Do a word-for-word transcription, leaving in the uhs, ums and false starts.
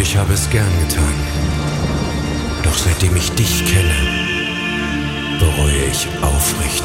Ich habe es gern getan. Doch seitdem ich dich kenne, bereue ich aufrichtig.